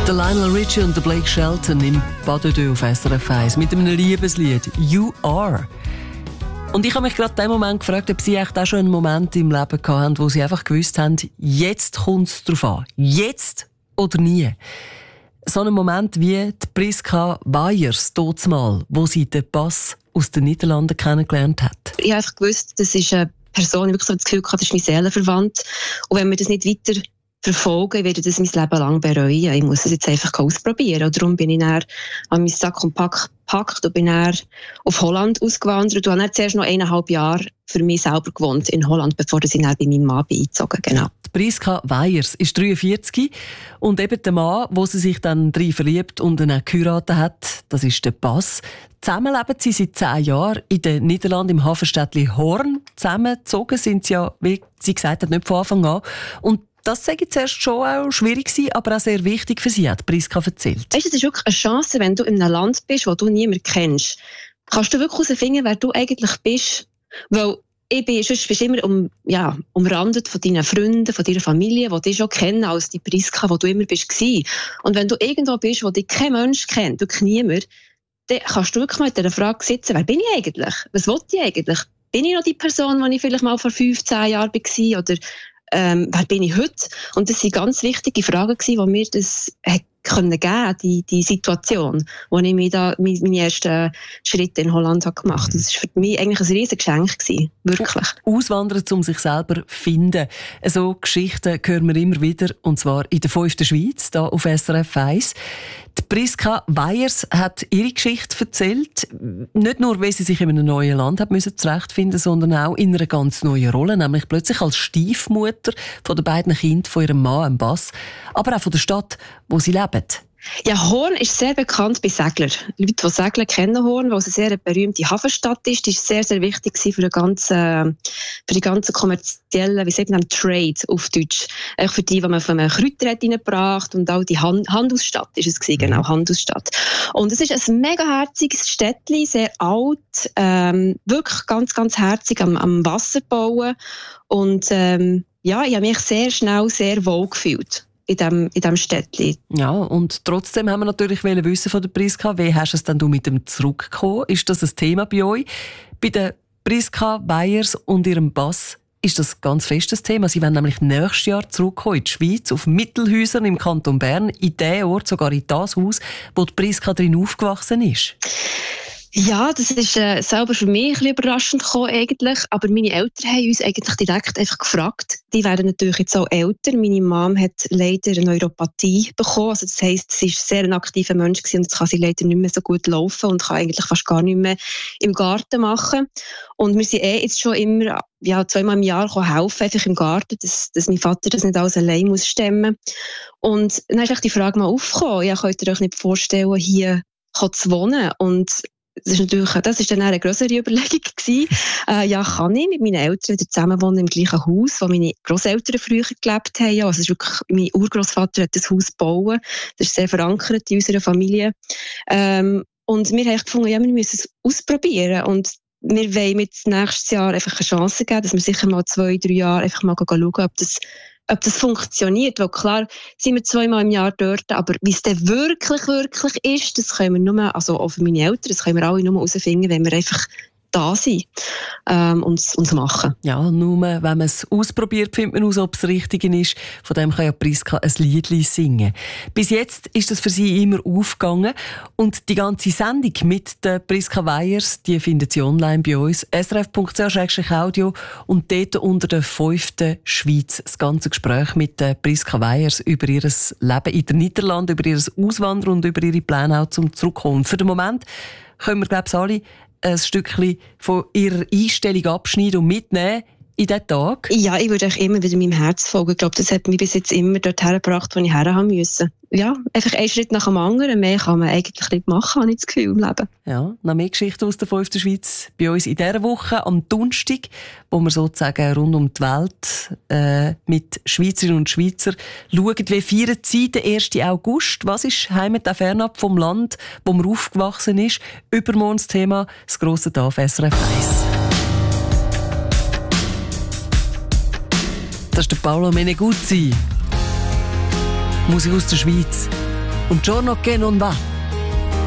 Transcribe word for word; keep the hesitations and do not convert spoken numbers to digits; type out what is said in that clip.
Der Lionel Richie und der Blake Shelton im Pas de Deux auf S R F eins mit einem Liebeslied «You Are». Und ich habe mich gerade in dem Moment gefragt, ob Sie echt auch schon einen Moment im Leben gehabt haben, wo Sie einfach gewusst haben, jetzt kommt es drauf an. Jetzt oder nie. So einen Moment wie die Priska Weyers, mal, wo sie den Pass aus den Niederlanden kennengelernt hat. Ich habe einfach gewusst, das ist eine Person, die wirklich so das Gefühl hatte, das ist mein Seelenverwandt. Und wenn wir das nicht weiter verfolgen, werde ich das mein Leben lang bereuen. Ich muss es jetzt einfach ausprobieren. Und darum bin ich dann an meinen Sack und Pack gepackt und bin dann auf Holland ausgewandert und habe dann zuerst noch eineinhalb Jahre für mich selber gewohnt in Holland, bevor ich dann bei meinem Mann bin eingezogen bin. Genau. Die Priska Weyers ist dreiundvierzig und eben der Mann, wo sie sich dann drin verliebt und dann auch geheiratet hat, das ist der Pass. Zusammen leben sie seit zehn Jahren in den Niederlanden im Hafenstädtchen Hoorn. Zusammengezogen sind sie ja, wie sie gesagt hat, nicht von Anfang an. Und das sei zuerst schon auch schwierig gewesen, aber auch sehr wichtig für sie, hat Priska erzählt. Weißt du, es ist wirklich eine Chance, wenn du in einem Land bist, wo du niemanden kennst. Kannst du wirklich herausfinden, wer du eigentlich bist? Weil ich bin, sonst bist du immer um, ja, umrandet von deinen Freunden, von deiner Familie, die dich schon kennen als die Priska, die du immer bist. Und wenn du irgendwo bist, wo dich kein Mensch kennt, wirklich niemand, dann kannst du wirklich mal mit dieser Frage sitzen, wer bin ich eigentlich? Was will ich eigentlich? Bin ich noch die Person, die ich vielleicht mal vor fünfzehn Jahren war? Oder Ähm, wer bin ich heute? Und das waren ganz wichtige Fragen, die mir das können geben, die, die Situation, wo ich mir da meine ersten Schritte in Holland habe gemacht habe. Das war für mich eigentlich ein riesiges Geschenk gewesen, wirklich. Auswandern, um sich selber zu finden. So Geschichten hören wir immer wieder, und zwar in der fünften Schweiz, hier auf S R F eins. Die Priska Weyers hat ihre Geschichte erzählt. Nicht nur, wie sie sich in einem neuen Land hat müssen zurechtfinden, sondern auch in einer ganz neuen Rolle, nämlich plötzlich als Stiefmutter von den beiden Kindern von ihrem Mann, dem Bass, aber auch von der Stadt, wo sie leben. Ja, Hoorn ist sehr bekannt bei Seglern. Leute, die segeln, kennen Hoorn, weil es eine sehr berühmte Hafenstadt ist. Die ist sehr, sehr wichtig für den ganzen, für die ganzen kommerziellen, wie sagt man, Trade auf Deutsch. Auch für die, die man von einem Kräuter hat reingebracht und auch die Hand- Handelsstadt ist es gewesen, genau, Handelsstadt. Und es ist ein mega herziges Städtchen, sehr alt, ähm, wirklich ganz, ganz herzig am, am Wasser bauen. Und, ähm, ja, ich habe mich sehr schnell sehr wohl gefühlt in diesem in dem Städtchen. Ja, und trotzdem haben wir natürlich wissen von der Priska, wie hast du es denn du mit dem zurückgekommen? Ist das ein Thema bei euch? Bei der Priska Weyers und ihrem Bass ist das ganz festes Thema. Sie wollen nämlich nächstes Jahr zurückkommen in die Schweiz, auf Mittelhäusern im Kanton Bern, in den Ort, sogar in das Haus, wo die Priska drin aufgewachsen ist. Ja, das ist äh, selber für mich ein bisschen überraschend gekommen eigentlich, aber meine Eltern haben uns eigentlich direkt einfach gefragt. Die werden natürlich jetzt auch älter. Meine Mom hat leider eine Neuropathie bekommen, also das heisst, sie ist sehr ein aktiver Mensch gewesen und jetzt kann sie leider nicht mehr so gut laufen und kann eigentlich fast gar nicht mehr im Garten machen. Und wir sind eh jetzt schon immer ja, zweimal im Jahr helfen, einfach im Garten, dass, dass mein Vater das nicht alles allein muss stemmen. Und dann ist die Frage mal aufgekommen, ja, könnt ihr euch nicht vorstellen, hier zu wohnen? Und Das ist natürlich, das ist dann eine grössere Überlegung gewesen. Äh, ja, kann ich mit meinen Eltern wieder zusammen wohnen im gleichen Haus, wo meine Grosseltern früher gelebt haben. Ja, also es ist wirklich, mein Urgroßvater hat das Haus gebaut. Das ist sehr verankert in unserer Familie. Ähm, und wir haben gefunden, ja, wir müssen es ausprobieren. Und wir wollen mit nächstes Jahr einfach eine Chance geben, dass wir sicher mal zwei, drei Jahre einfach mal schauen, ob das ob das funktioniert, weil klar sind wir zweimal im Jahr dort, aber wie es dann wirklich, wirklich ist, das können wir nur, also auch für meine Eltern, das können wir alle nur herausfinden, wenn wir einfach da sind ähm, und es machen. Ja, nur wenn man es ausprobiert, findet man aus, ob es richtig ist. Von dem kann ja Priska ein Liedli singen. Bis jetzt ist das für sie immer aufgegangen. Und die ganze Sendung mit der Priska Weyers, die findet sie online bei uns. S R F Punkt C H Schrägstrich Audio. Und dort unter der fünften Schweiz das ganze Gespräch mit der Priska Weyers über ihr Leben in den Niederlanden, über ihr Auswandern und über ihre Pläne auch zum Zurückkommen. Für den Moment können wir, glaube ich, alle ein Stückchen von ihrer Einstellung abschneiden und mitnehmen in diesen Tag? Ja, ich würde auch immer wieder meinem Herz folgen. Ich glaube, das hat mich bis jetzt immer dorthin gebracht, wo ich her haben musste. Ja, einfach einen Schritt nach dem anderen. Mehr kann man eigentlich nicht machen, habe ich das Gefühl im Leben. Ja, noch mehr Geschichten aus der fünften Schweiz bei uns in dieser Woche am Donnerstag, wo wir sozusagen rund um die Welt äh, mit Schweizerinnen und Schweizer schauen, wie feiern sie den ersten August. Was ist Heimat auch fernab vom Land, wo man aufgewachsen ist? Übermorgen das Thema, das grosse Tag auf S R F eins. Das ist der Paolo Meneguzzi. Musik aus der Schweiz. und Giorno che non va.